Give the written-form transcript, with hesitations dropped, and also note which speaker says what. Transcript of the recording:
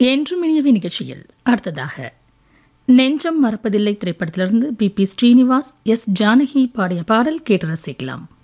Speaker 1: என்றும் இனியவை நிகழ்ச்சியில் அடுத்ததாக நெஞ்சம் மறப்பதில்லை திரைப்படத்திலிருந்து பி ஸ்ரீனிவாஸ் எஸ் ஜானகி பாடிய பாடல் கேட்டு ரசிக்கலாம்.